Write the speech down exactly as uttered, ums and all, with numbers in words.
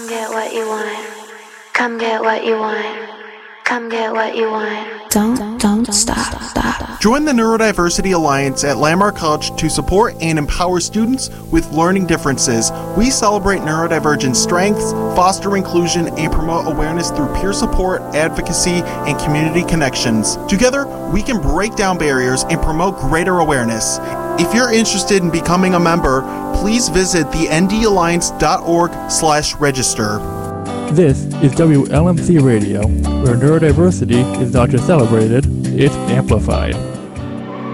get what you want. Come get what you want. Come get what you want. Don't, don't stop, stop. Join the Neurodiversity Alliance at Landmark College to support and empower students with learning differences. We celebrate neurodivergent strengths, foster inclusion, and promote awareness through peer support, advocacy, and community connections. Together, we can break down barriers and promote greater awareness. If you're interested in becoming a member, please visit the n d alliance dot org slash register. This is W L M C Radio, where neurodiversity is not just celebrated, it's amplified.